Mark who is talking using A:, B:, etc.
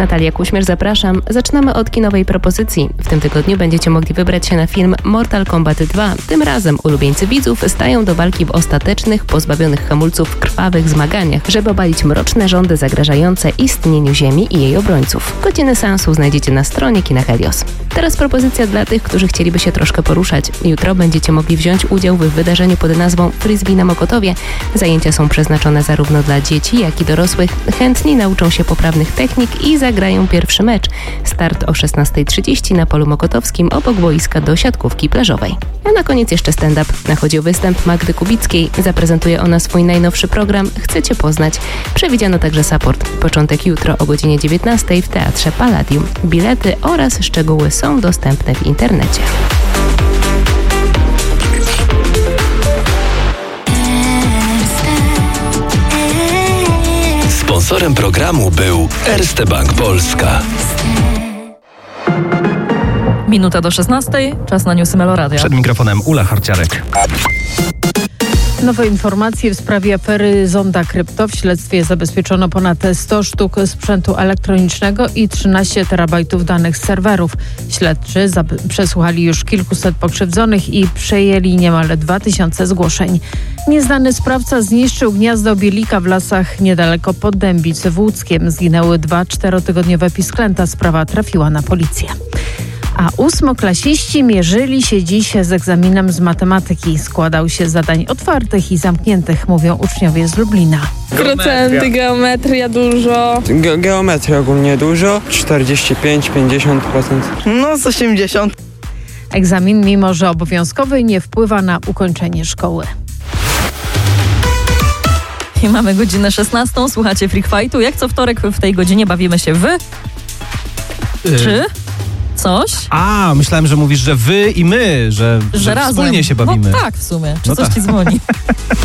A: Natalia Kuśmierz, zapraszam. Zaczynamy od kinowej propozycji. W tym tygodniu będziecie mogli wybrać się na film Mortal Kombat 2. Tym razem ulubieńcy widzów stają do walki w ostatecznych, pozbawionych hamulców krwawych zmaganiach, żeby obalić mroczne rządy zagrażające istnieniu Ziemi i jej obrońców. Godziny seansu znajdziecie na stronie Kina Helios. Teraz propozycja dla tych, którzy chcieliby się troszkę poruszać. Jutro będziecie mogli wziąć udział w wydarzeniu pod nazwą Frisbee na Mokotowie. Zajęcia są przeznaczone zarówno dla dzieci, jak i dorosłych. Chętni nauczą się poprawnych technik i zagrają pierwszy mecz. Start o 16:30 na polu mokotowskim obok boiska do siatkówki plażowej. A na koniec jeszcze stand-up. Nachodzi o występ Magdy Kubickiej. Zaprezentuje ona swój najnowszy program Chcecie poznać. Przewidziano także support. Początek jutro o godzinie 19:00 w Teatrze Palladium. Bilety oraz szczegóły są dostępne w internecie.
B: Sponsorem programu był Erste Bank Polska.
C: Minuta do 16:00, czas na newsy Meloradia.
D: Przed mikrofonem Ula Harciarek.
E: Nowe informacje w sprawie afery Zonda Krypto. W śledztwie zabezpieczono ponad 100 sztuk sprzętu elektronicznego i 13 terabajtów danych z serwerów. Śledczy przesłuchali już kilkuset pokrzywdzonych i przejęli niemal 2000 zgłoszeń. Nieznany sprawca zniszczył gniazdo bielika w lasach niedaleko Poddębic w Łódzkiem. Zginęły 2 czterotygodniowe pisklęta. Sprawa trafiła na policję. A ósmoklasiści mierzyli się dziś z egzaminem z matematyki. Składał się z zadań otwartych i zamkniętych, mówią uczniowie z Lublina.
F: Procenty, geometria dużo.
G: Geometria ogólnie dużo, 45-50%.
H: No z 80.
E: Egzamin, mimo że obowiązkowy, nie wpływa na ukończenie szkoły.
C: I mamy godzinę 16:00, słuchacie Freak Fightu. Jak co wtorek w tej godzinie bawimy się Czy? Coś?
D: A, myślałem, że mówisz, że wy i my, że
C: razem.
D: wspólnie się bawimy.
C: No tak w sumie. Czy
D: No
C: coś
D: tak.
C: ci dzwoni?